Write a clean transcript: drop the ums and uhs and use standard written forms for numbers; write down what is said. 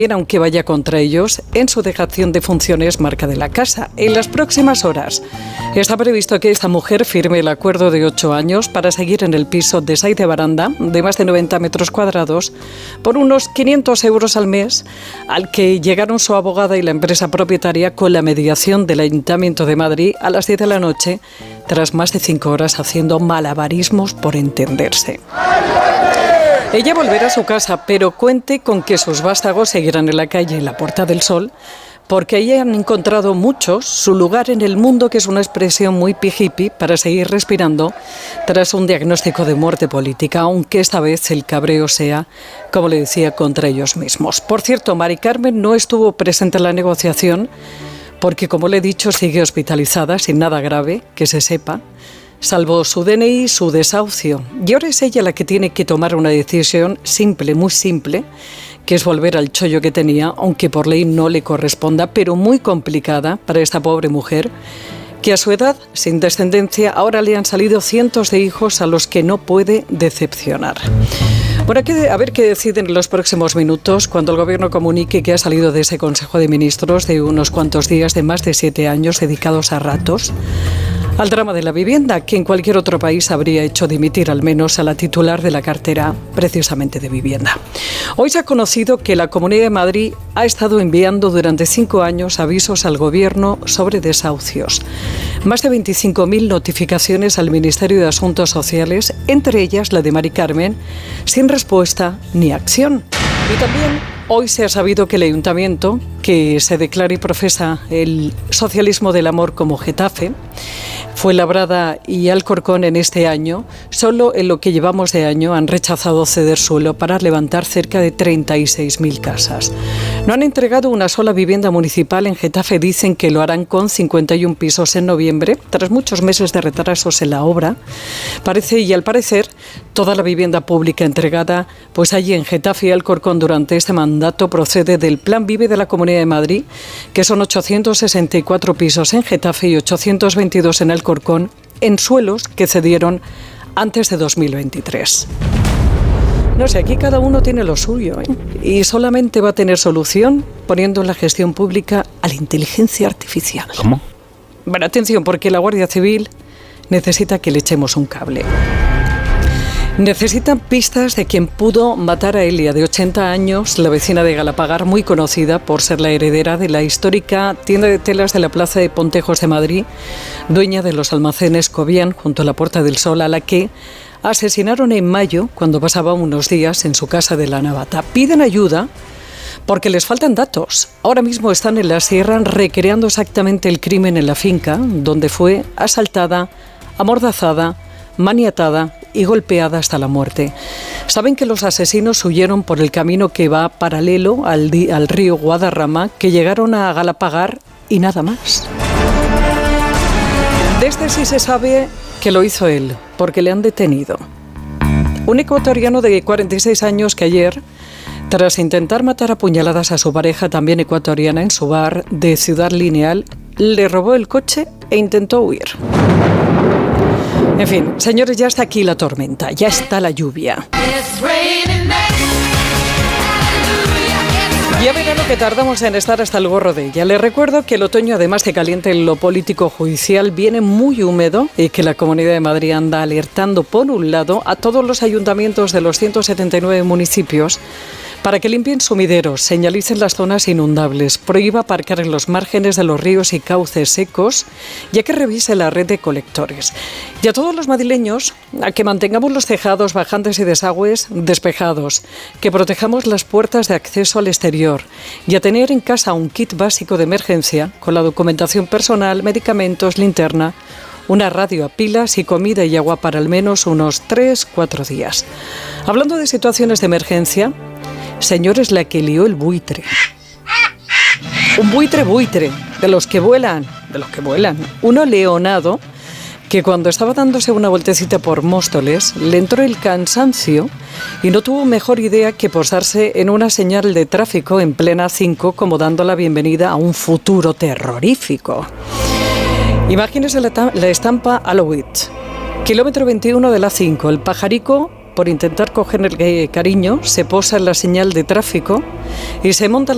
aunque vaya contra ellos, en su dejación de funciones marca de la casa. En las próximas horas está previsto que esta mujer firme el acuerdo de 8 años para seguir en el piso de Saide Baranda, de más de 90 metros cuadrados, por unos 500 euros al mes, al que llegaron su abogada y la empresa propietaria con la mediación del Ayuntamiento de Madrid a las 10 de la noche, tras más de 5 horas haciendo malabarismos por entenderse. Ella volverá a su casa, pero cuente con que sus vástagos seguirán en la calle, en la Puerta del Sol, porque ahí han encontrado muchos su lugar en el mundo, que es una expresión muy hippie para seguir respirando tras un diagnóstico de muerte política, aunque esta vez el cabreo sea, como le decía, contra ellos mismos. Por cierto, Mari Carmen no estuvo presente en la negociación porque, como le he dicho, sigue hospitalizada sin nada grave, que se sepa, salvo su DNI y su desahucio. Y ahora es ella la que tiene que tomar una decisión simple, muy simple, que es volver al chollo que tenía, aunque por ley no le corresponda, pero muy complicada para esta pobre mujer, que a su edad, sin descendencia, ahora le han salido cientos de hijos a los que no puede decepcionar. Bueno, a ver qué deciden en los próximos minutos cuando el Gobierno comunique que ha salido de ese Consejo de Ministros de unos cuantos días de más de 7 años dedicados a ratos al drama de la vivienda, que en cualquier otro país habría hecho dimitir al menos a la titular de la cartera precisamente de vivienda. Hoy se ha conocido que la Comunidad de Madrid ha estado enviando durante 5 años avisos al Gobierno sobre desahucios. Más de 25.000 notificaciones al Ministerio de Asuntos Sociales, entre ellas la de Mari Carmen, sin respuesta ni acción. Y también hoy se ha sabido que el Ayuntamiento, que se declara y profesa el socialismo del amor como Getafe, Fuenlabrada y Alcorcón en este año, solo en lo que llevamos de año han rechazado ceder suelo para levantar cerca de 36.000 casas. No han entregado una sola vivienda municipal. En Getafe dicen que lo harán con 51 pisos en noviembre, tras muchos meses de retrasos en la obra. Al parecer, toda la vivienda pública entregada pues allí en Getafe y Alcorcón durante este mandato procede del Plan Vive de la Comunidad de Madrid, que son 864 pisos en Getafe y 822 en Alcorcón, en suelos que cedieron antes de 2023. No sé, aquí cada uno tiene lo suyo, y solamente va a tener solución poniendo en la gestión pública a la inteligencia artificial. ¿Cómo? Bueno, atención, porque la Guardia Civil necesita que le echemos un cable. Necesitan pistas de quien pudo matar a Elia, de 80 años, la vecina de Galapagar, muy conocida por ser la heredera de la histórica tienda de telas de la Plaza de Pontejos de Madrid, dueña de los almacenes Cobian, junto a la Puerta del Sol, a la que asesinaron en mayo, cuando pasaba unos días en su casa de La Navata. Piden ayuda porque les faltan datos. Ahora mismo están en la sierra recreando exactamente el crimen en la finca, donde fue asaltada, amordazada, maniatada y golpeada hasta la muerte. Saben que los asesinos huyeron por el camino que va paralelo al río Guadarrama, que llegaron a Galapagar y nada más. De este sí se sabe que lo hizo él, porque le han detenido. Un ecuatoriano de 46 años que ayer, tras intentar matar a puñaladas a su pareja, también ecuatoriana, en su bar de Ciudad Lineal, le robó el coche e intentó huir. En fin, señores, ya está aquí la tormenta, ya está la lluvia. Ya verán lo que tardamos en estar hasta el gorro de ella. Les recuerdo que el otoño, además de caliente en lo político judicial, viene muy húmedo y que la Comunidad de Madrid anda alertando, por un lado, a todos los ayuntamientos de los 179 municipios para que limpien sumideros, señalicen las zonas inundables, prohíba aparcar en los márgenes de los ríos y cauces secos, ya que revise la red de colectores. Y a todos los madrileños, a que mantengamos los tejados, bajantes y desagües despejados, que protejamos las puertas de acceso al exterior y a tener en casa un kit básico de emergencia con la documentación personal, medicamentos, linterna, una radio a pilas y comida y agua para al menos unos 3-4 días. Hablando de situaciones de emergencia, señores, la que lió el buitre. Un buitre, de los que vuelan. Uno leonado que cuando estaba dándose una vueltecita por Móstoles, le entró el cansancio y no tuvo mejor idea que posarse en una señal de tráfico en plena 5, como dando la bienvenida a un futuro terrorífico. Imagínese la estampa Alowitz. Kilómetro 21 de la 5, el pajarico, por intentar coger el cariño, se posa en la señal de tráfico y se monta